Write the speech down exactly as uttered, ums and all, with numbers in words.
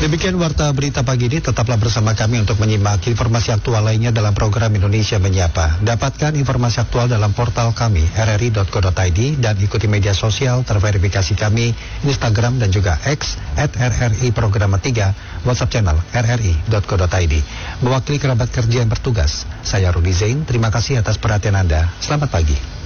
Demikian warta berita pagi ini. Tetaplah bersama kami untuk menyimak informasi aktual lainnya dalam program Indonesia Menyapa. Dapatkan informasi aktual dalam portal kami r r i dot co dot i d dan ikuti media sosial terverifikasi kami Instagram dan juga X at r r i Programa tiga, WhatsApp channel r r i dot co dot i d. Mewakili kerabat kerja yang bertugas, saya Rudi Zain. Terima kasih atas perhatian Anda. Selamat pagi.